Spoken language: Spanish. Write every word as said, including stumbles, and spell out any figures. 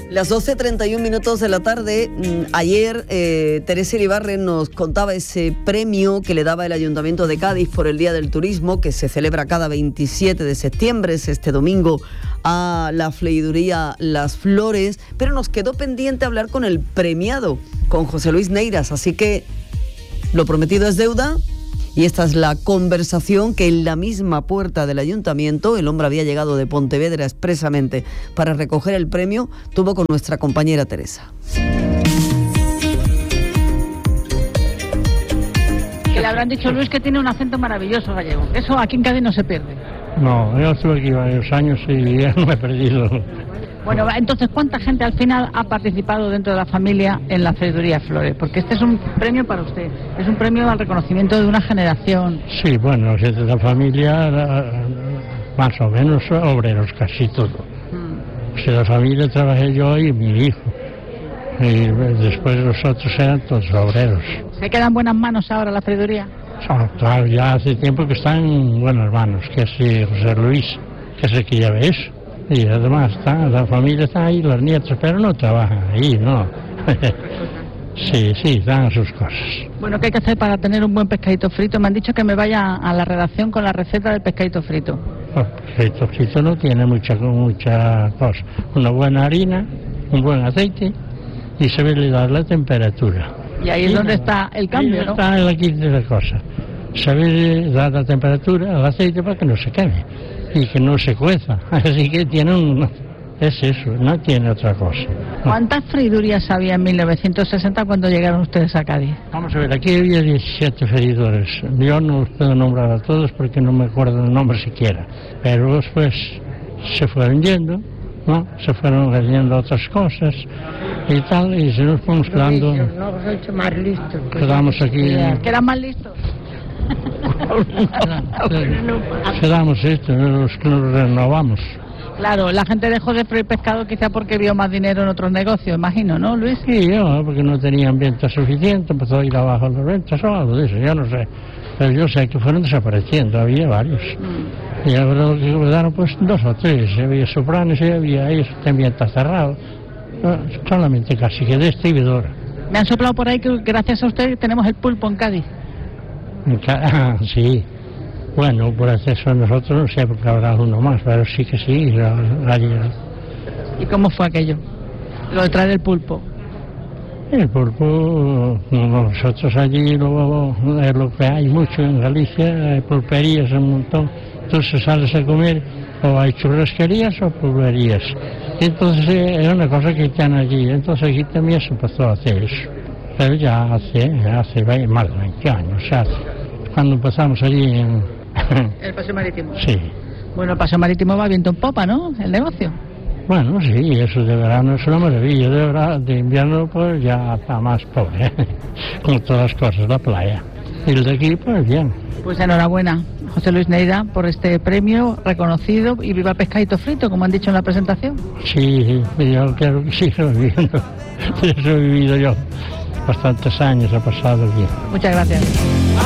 Las doce treinta y un minutos de la tarde. Ayer eh, Teresa Iribarren nos contaba ese premio que le daba el Ayuntamiento de Cádiz por el Día del Turismo, que se celebra cada veintisiete de septiembre, es este domingo, a la fleiduría Las Flores, pero nos quedó pendiente hablar con el premiado, con José Luis Neiras, así que lo prometido es deuda. Y esta es la conversación que en la misma puerta del ayuntamiento, el hombre había llegado de Pontevedra expresamente para recoger el premio, tuvo con nuestra compañera Teresa. Que le habrán dicho, Luis, que tiene un acento maravilloso gallego. Eso aquí en Cádiz no se pierde. No, yo estuve aquí varios años y ya no me he perdido. Bueno, entonces, ¿cuánta gente al final ha participado dentro de la familia en la Fleiduría Flores? Porque este es un premio para usted, es un premio al reconocimiento de una generación. Sí, bueno, de la familia, más o menos obreros, casi todo. Mm. Si la familia trabajé yo y mi hijo, y después los otros eran todos obreros. ¿Se quedan buenas manos ahora la Fleiduría? Oh, claro, ya hace tiempo que están en buenas manos, que es José Luis, que es el que lleva eso. Y además está, la familia está ahí, los nietos, pero no trabajan ahí, ¿no? Sí, sí, dan sus cosas. Bueno, ¿qué hay que hacer para tener un buen pescadito frito? Me han dicho que me vaya a la redacción con la receta del pescadito frito. El pescadito frito no tiene mucha, mucha cosa. Una buena harina, un buen aceite y saberle dar la temperatura. Y ahí es donde está el cambio, ¿no? Está la quinta de cosas. Saberle dar la temperatura al aceite para que no se queme y que no se cueza. Así que tiene un... es eso, no tiene otra cosa. ¿Cuántas freidurías había en mil novecientos sesenta cuando llegaron ustedes a Cádiz? Vamos a ver, aquí había diecisiete freidores. Yo no los puedo nombrar a todos porque no me acuerdo el nombre siquiera. Pero después se fueron yendo, ¿no? Se fueron añadiendo otras cosas y tal, y se nos fuimos quedando... No, os he hecho más listos. Quedamos aquí... ¿Que eran más listos? Quedamos esto, los que nos renovamos. Claro, la gente dejó de freír pescado quizá porque vio más dinero en otros negocios, imagino, ¿no, Luis? Sí, yo, porque no tenían ventas suficientes, empezó a ir abajo las ventas o algo de eso, yo no sé. Pero yo sé que fueron desapareciendo, había varios. Mm. Y ahora lo que quedaron pues dos o tres, había Sopranos y había eso, también está cerrado. No, solamente casi quedé este y Vedora. Me han soplado por ahí que gracias a usted tenemos el pulpo en Cádiz. Ah, sí. Bueno, por acceso a nosotros no sé, porque habrá uno más, pero sí que sí. La, la... ¿Y cómo fue aquello? Lo de traer el pulpo. El pulpo, nosotros allí lo, es lo que hay mucho en Galicia, hay pulperías un montón. Entonces sales a comer, o hay churrasquerías o pulperías. Entonces es una cosa que están allí, entonces aquí también se empezó a hacer eso. Pero ya hace, hace más de veinte años, hace. Cuando empezamos allí en... ¿El paseo marítimo? Sí. Bueno, el paseo marítimo va viento en popa, ¿no? El negocio. Bueno, sí, eso de verano es una maravilla, de, verdad, de invierno pues ya está más pobre, como todas las cosas, la playa. Y el de aquí pues bien. Pues enhorabuena, José Luis Neira, por este premio reconocido y viva pescadito frito, como han dicho en la presentación. Sí, yo creo que sigo viviendo, eso he vivido yo. Bastantes años ha pasado aquí. Muchas gracias.